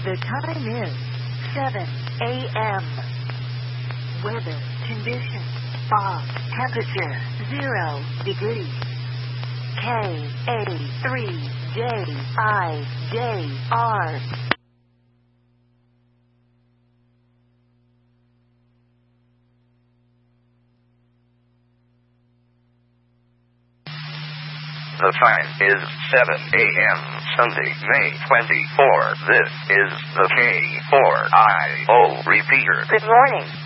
The time is 7 a.m. Weather conditions: fog. Temperature 0 degrees. KA3JIJR. The time is 7 a.m. Sunday, May 24. This is the K4IO repeater. Good morning.